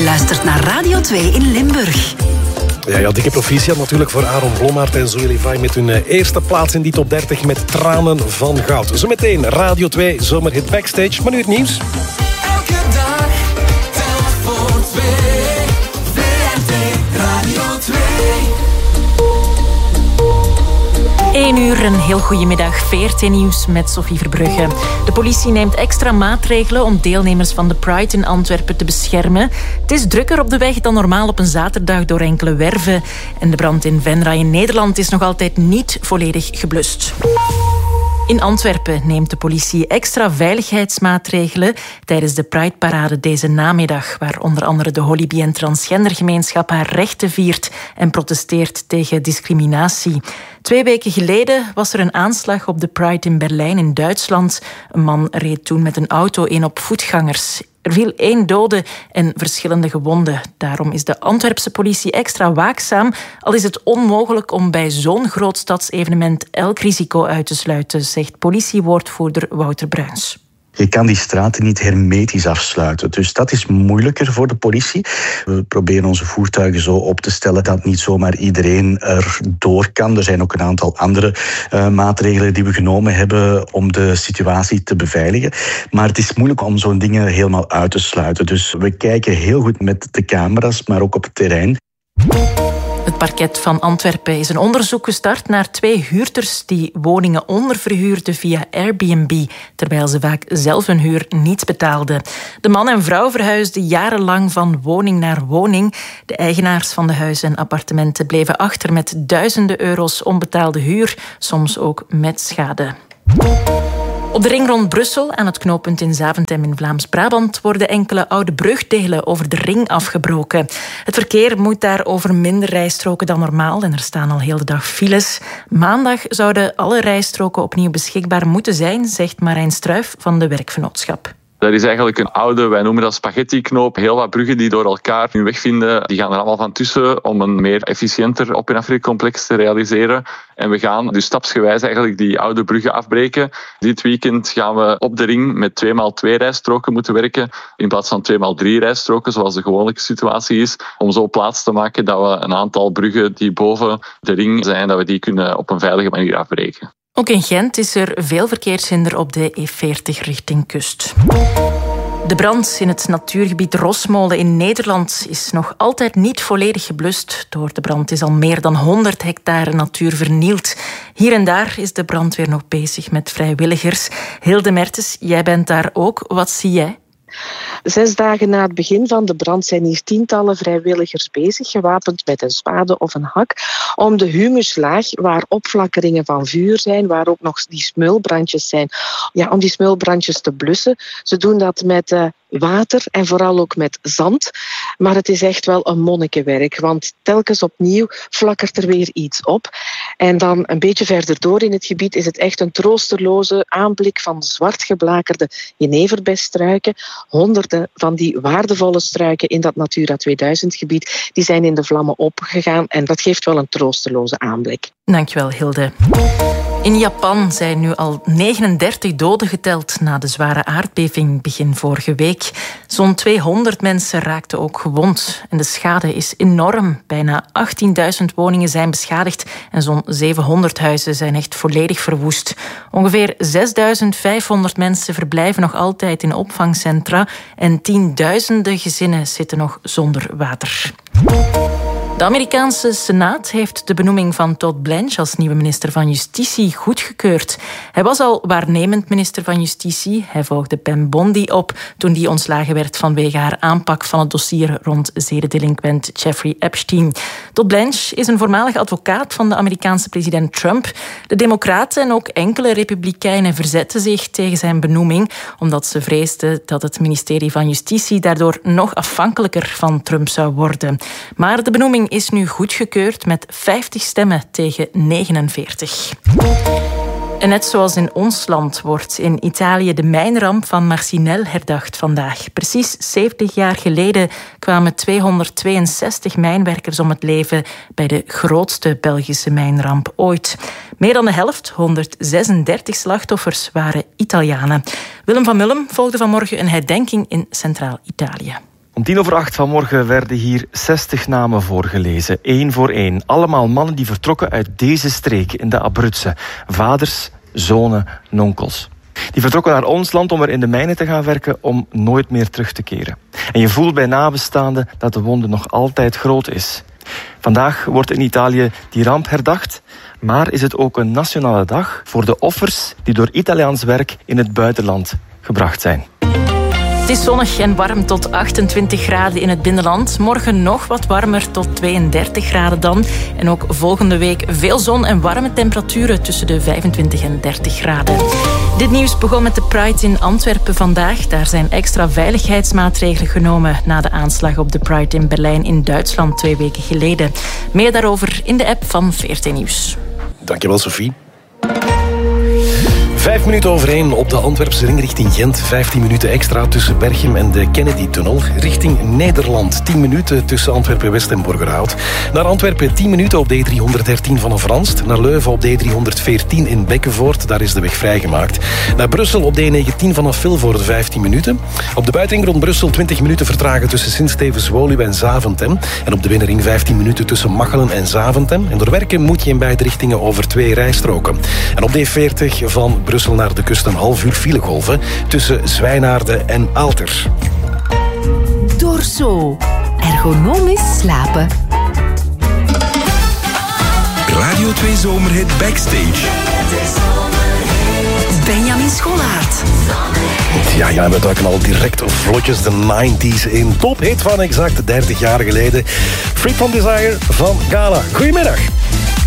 luistert naar Radio 2 in Limburg. Ja, dikke proficiat natuurlijk voor Aaron Blommaert en Zoe Levi met hun eerste plaats in die top 30 met Tranen van Goud. Zometeen Radio 2 Zomerhit Backstage, maar nu het nieuws. Elke dag telt voor 2. VRT Radio 2. 1 uur, een heel goedemiddag. VRT Nieuws met Sophie Verbrugge. De politie neemt extra maatregelen om deelnemers van de Pride in Antwerpen te beschermen. Het is drukker op de weg dan normaal op een zaterdag door enkele werven. En de brand in Venra in Nederland is nog altijd niet volledig geblust. In Antwerpen neemt de politie extra veiligheidsmaatregelen tijdens de Pride-parade deze namiddag, waar onder andere de Holibi- en transgendergemeenschap haar rechten viert en protesteert tegen discriminatie. 2 weken geleden was er een aanslag op de Pride in Berlijn in Duitsland. Een man reed toen met een auto in op voetgangers. Er viel 1 dode en verschillende gewonden. Daarom is de Antwerpse politie extra waakzaam, al is het onmogelijk om bij zo'n groot stadsevenement elk risico uit te sluiten, zegt politiewoordvoerder Wouter Bruins. Je kan die straten niet hermetisch afsluiten. Dus dat is moeilijker voor de politie. We proberen onze voertuigen zo op te stellen dat niet zomaar iedereen er door kan. Er zijn ook een aantal andere maatregelen die we genomen hebben om de situatie te beveiligen. Maar het is moeilijk om zo'n dingen helemaal uit te sluiten. Dus we kijken heel goed met de camera's, maar ook op het terrein. Het parket van Antwerpen is een onderzoek gestart naar 2 huurders die woningen onderverhuurden via Airbnb, terwijl ze vaak zelf hun huur niet betaalden. De man en vrouw verhuisden jarenlang van woning naar woning. De eigenaars van de huizen en appartementen bleven achter met duizenden euro's onbetaalde huur, soms ook met schade. Op de ring rond Brussel, aan het knooppunt in Zaventem in Vlaams-Brabant, worden enkele oude brugdelen over de ring afgebroken. Het verkeer moet daar over minder rijstroken dan normaal en er staan al heel de dag files. Maandag zouden alle rijstroken opnieuw beschikbaar moeten zijn, zegt Marijn Struijf van de Werkvernootschap. Dat is eigenlijk een oude, wij noemen dat spaghetti-knoop. Heel wat bruggen die door elkaar hun weg vinden, die gaan er allemaal van tussen om een meer efficiënter op- en afritcomplex te realiseren. En we gaan dus stapsgewijs eigenlijk die oude bruggen afbreken. Dit weekend gaan we op de ring met 2x2 rijstroken moeten werken, in plaats van 2x3 rijstroken, zoals de gewone situatie is, om zo plaats te maken dat we een aantal bruggen die boven de ring zijn, dat we die kunnen op een veilige manier afbreken. Ook in Gent is er veel verkeershinder op de E40 richting kust. De brand in het natuurgebied Rosmolen in Nederland is nog altijd niet volledig geblust. Door de brand is al meer dan 100 hectare natuur vernield. Hier en daar is de brandweer nog bezig met vrijwilligers. Hilde Mertens, jij bent daar ook. Wat zie jij? 6 dagen na het begin van de brand zijn hier tientallen vrijwilligers bezig, gewapend met een spade of een hak, om de humuslaag, waar opflakkeringen van vuur zijn, waar ook nog die smulbrandjes zijn, om die smulbrandjes te blussen. Ze doen dat met water en vooral ook met zand. Maar het is echt wel een monnikenwerk, want telkens opnieuw flakkert er weer iets op. En dan een beetje verder door in het gebied is het echt een troosteloze aanblik van zwart geblakerde jeneverbesstruiken. Honderden van die waardevolle struiken in dat Natura 2000 gebied, die zijn in de vlammen opgegaan en dat geeft wel een troosteloze aanblik. Dankjewel, Hilde. In Japan zijn nu al 39 doden geteld na de zware aardbeving begin vorige week. Zo'n 200 mensen raakten ook gewond. En de schade is enorm. Bijna 18.000 woningen zijn beschadigd en zo'n 700 huizen zijn echt volledig verwoest. Ongeveer 6.500 mensen verblijven nog altijd in opvangcentra en tienduizenden gezinnen zitten nog zonder water. De Amerikaanse Senaat heeft de benoeming van Todd Blanche als nieuwe minister van Justitie goedgekeurd. Hij was al waarnemend minister van Justitie. Hij volgde Pam Bondi op toen die ontslagen werd vanwege haar aanpak van het dossier rond zedendelinquent Jeffrey Epstein. Todd Blanche is een voormalig advocaat van de Amerikaanse president Trump. De Democraten en ook enkele Republikeinen verzetten zich tegen zijn benoeming, omdat ze vreesden dat het ministerie van Justitie daardoor nog afhankelijker van Trump zou worden. Maar de benoeming is nu goedgekeurd met 50 stemmen tegen 49. En net zoals in ons land wordt in Italië de mijnramp van Marcinelle herdacht vandaag. Precies 70 jaar geleden kwamen 262 mijnwerkers om het leven bij de grootste Belgische mijnramp ooit. Meer dan de helft, 136 slachtoffers, waren Italianen. Willem van Mullem volgde vanmorgen een herdenking in Centraal-Italië. Om 7:10 vanmorgen werden hier 60 namen voorgelezen, 1 voor 1. Allemaal mannen die vertrokken uit deze streek in de Abruzzen. Vaders, zonen, onkels. Die vertrokken naar ons land om er in de mijnen te gaan werken om nooit meer terug te keren. En je voelt bij nabestaanden dat de wonde nog altijd groot is. Vandaag wordt in Italië die ramp herdacht, maar is het ook een nationale dag voor de offers die door Italiaans werk in het buitenland gebracht zijn. Het is zonnig en warm tot 28 graden in het binnenland. Morgen nog wat warmer tot 32 graden dan. En ook volgende week veel zon en warme temperaturen tussen de 25 en 30 graden. Dit nieuws begon met de Pride in Antwerpen vandaag. Daar zijn extra veiligheidsmaatregelen genomen na de aanslag op de Pride in Berlijn in Duitsland 2 weken geleden. Meer daarover in de app van VRT Nieuws. Dankjewel, Sophie. 5 minuten over 1 op de Antwerpse ring richting Gent. 15 minuten extra tussen Berchem en de Kennedy-tunnel. Richting Nederland 10 minuten tussen Antwerpen-West en Borgerhout. Naar Antwerpen 10 minuten op de E313 vanaf Ranst. Naar Leuven op de E314 in Bekkenvoort. Daar is de weg vrijgemaakt. Naar Brussel op de E19 vanaf Vilvoorde 15 minuten. Op de buitenring rond Brussel 20 minuten vertragen tussen Sint-Stevens-Woluwe en Zaventem. En op de binnenring 15 minuten tussen Machelen en Zaventem. En door werken moet je in beide richtingen over 2 rijstroken. En op de E40 van Brussel naar de kust een half uur filegolven tussen Zwijnaarden en Aalter. Dorso. Ergonomisch slapen. Radio 2 Zomerhit Backstage. Benjamin Scholaert. Ja, we duiken al direct vlotjes de 90s in. Tophit van exact 30 jaar geleden. Freak from Desire van Gala. Goedemiddag.